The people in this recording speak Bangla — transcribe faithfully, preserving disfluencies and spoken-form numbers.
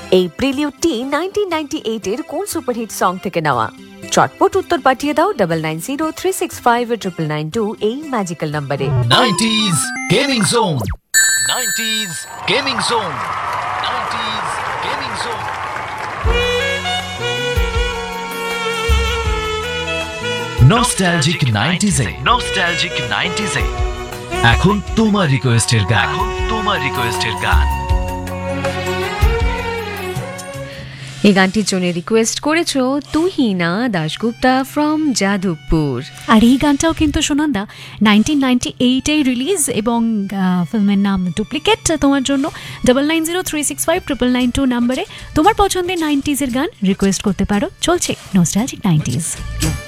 এই প্রিলিউডটি নাইনটিন নাইনটি এইট এর কোন সুপারহিট সং থেকে নেওয়া? চটপট উত্তর পাঠিয়ে দাও double nine zero three six five triple nine two এই ম্যাজিক্যাল নাম্বারে। Nineties gaming zone, nineties gaming zone, nineties gaming zone. Nostalgic nineties এ, নস্টালজিক নাইনটিজ এ এখন তোমার রিকোয়েস্টের গান, এখন তোমার রিকোয়েস্টের গান। এই গানটির জন্য রিকোয়েস্ট করেছো তুহিনা দাশগুপ্তা ফ্রম যাদবপুর। আর এই গানটাও কিন্তু সুনন্দা নাইনটিন নাইনটি এইটে রিলিজ এবং ফিল্মের নাম ডুপ্লিকেট। তোমার জন্য double nine zero three six five triple nine two নাম্বারে তোমার পছন্দের নাইনটিজের গান রিকোয়েস্ট করতে পারো। চলছে নস্টালজিক নাইনটিজ।